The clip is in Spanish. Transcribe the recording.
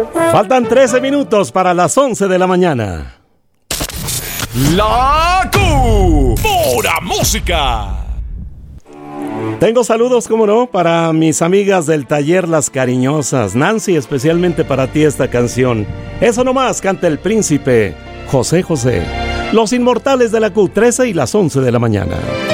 Faltan 13 minutos para las 11 de la mañana. La Q, pura música. Tengo saludos, como no, para mis amigas del taller Las Cariñosas. Nancy, especialmente para ti esta canción. Eso nomás, canta el príncipe José José. Los inmortales de la Q, 13 y las 11 de la mañana.